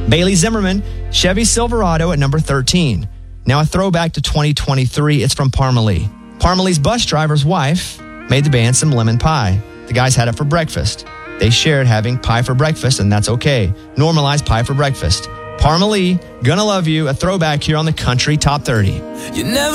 Bailey Zimmerman, Chevy Silverado at number 13. Now a throwback to 2023, it's from Parmalee. Parmalee's bus driver's wife made the band some lemon pie. The guys had it for breakfast. They shared having pie for breakfast, and that's okay. Normalize pie for breakfast. Parmalee, Gonna Love You, a throwback here on the Country Top 30. You never